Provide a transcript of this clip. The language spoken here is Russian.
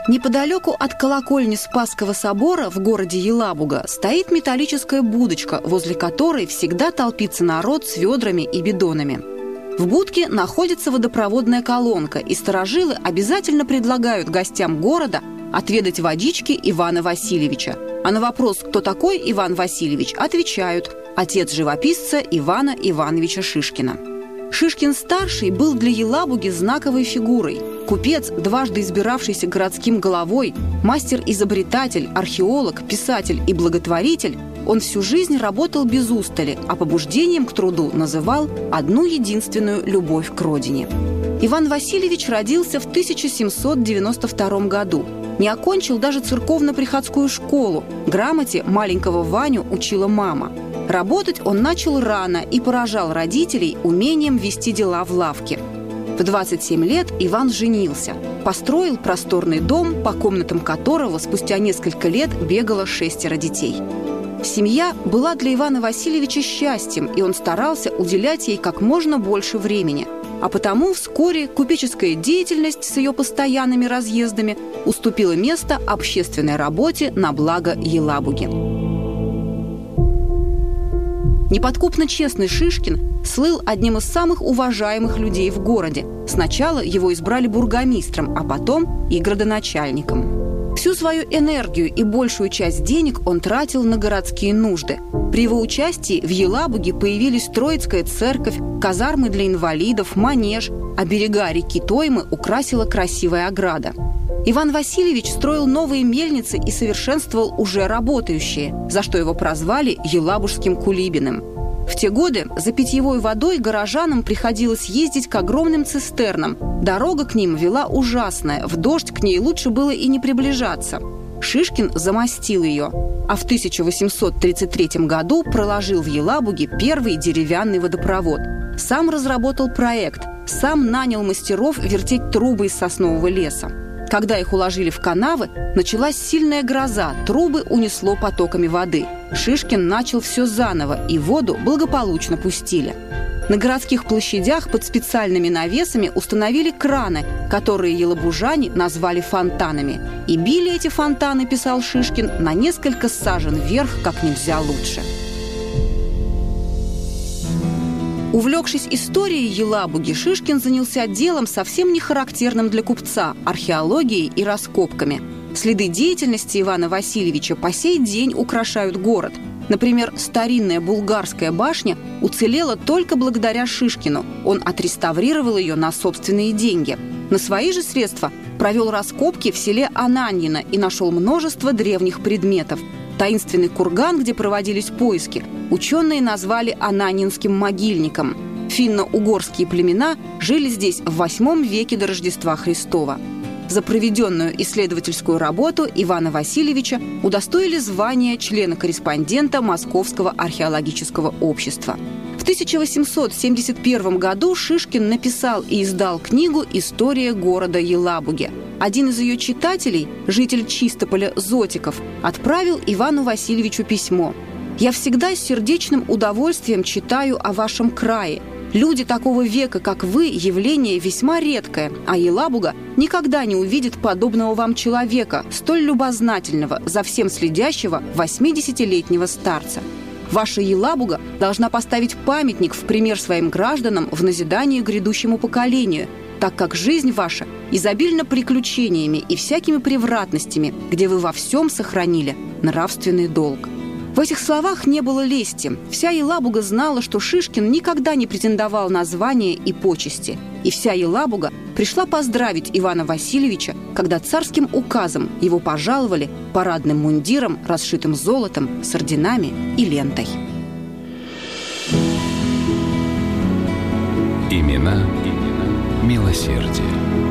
Неподалеку от колокольни Спасского собора в городе Елабуга стоит металлическая будочка, возле которой всегда толпится народ с ведрами и бидонами. В будке находится водопроводная колонка, и старожилы обязательно предлагают гостям города отведать водички Ивана Васильевича. А на вопрос, кто такой Иван Васильевич, отвечают: отец живописца Ивана Ивановича Шишкина. Шишкин-старший был для Елабуги знаковой фигурой. Купец, дважды избиравшийся городским головой, мастер-изобретатель, археолог, писатель и благотворитель, он всю жизнь работал без устали, а побуждением к труду называл одну единственную любовь к родине. Иван Васильевич родился в 1792 году. Не окончил даже церковно-приходскую школу. Грамоте маленького Ваню учила мама. Работать он начал рано и поражал родителей умением вести дела в лавке. В 27 лет Иван женился. Построил просторный дом, по комнатам которого спустя несколько лет бегало 6 детей. Семья была для Ивана Васильевича счастьем, и он старался уделять ей как можно больше времени. А потому вскоре купеческая деятельность с ее постоянными разъездами уступила место общественной работе на благо Елабуги. Неподкупно честный Шишкин слыл одним из самых уважаемых людей в городе. Сначала его избрали бургомистром, а потом и градоначальником. Всю свою энергию и большую часть денег он тратил на городские нужды. При его участии в Елабуге появились Троицкая церковь, казармы для инвалидов, манеж, а берега реки Тоймы украсила красивая ограда. Иван Васильевич строил новые мельницы и совершенствовал уже работающие, за что его прозвали Елабужским Кулибиным. В те годы за питьевой водой горожанам приходилось ездить к огромным цистернам. Дорога к ним вела ужасная, в дождь к ней лучше было и не приближаться. Шишкин замостил ее, а в 1833 году проложил в Елабуге первый деревянный водопровод. Сам разработал проект, сам нанял мастеров вертеть трубы из соснового леса. Когда их уложили в канавы, началась сильная гроза, трубы унесло потоками воды. Шишкин начал все заново, и воду благополучно пустили. На городских площадях под специальными навесами установили краны, которые елабужане назвали фонтанами. И били эти фонтаны, писал Шишкин, на несколько сажен вверх как нельзя лучше. Увлекшись историей Елабуги, Шишкин занялся делом совсем не характерным для купца – археологией и раскопками. Следы деятельности Ивана Васильевича по сей день украшают город. Например, старинная Булгарская башня уцелела только благодаря Шишкину. Он отреставрировал ее на собственные деньги. На свои же средства провел раскопки в селе Ананьино и нашел множество древних предметов. Таинственный курган, где проводились поиски, ученые назвали Ананьинским могильником. Финно-угорские племена жили здесь в VIII веке до Рождества Христова. За проведенную исследовательскую работу Ивана Васильевича удостоили звания члена-корреспондента Московского археологического общества. В 1871 году Шишкин написал и издал книгу «История города Елабуги». Один из ее читателей, житель Чистополя Зотиков, отправил Ивану Васильевичу письмо. «Я всегда с сердечным удовольствием читаю о вашем крае. Люди такого века, как вы, явление весьма редкое, а Елабуга никогда не увидит подобного вам человека, столь любознательного, за всем следящего 80-летнего старца. Ваша Елабуга должна поставить памятник в пример своим гражданам в назидание грядущему поколению, так как жизнь ваша изобильна приключениями и всякими превратностями, где вы во всем сохранили нравственный долг». В этих словах не было лести. Вся Елабуга знала, что Шишкин никогда не претендовал на звания и почести. И вся Елабуга пришла поздравить Ивана Васильевича, когда царским указом его пожаловали парадным мундиром, расшитым золотом, с орденами и лентой. Имена милосердия.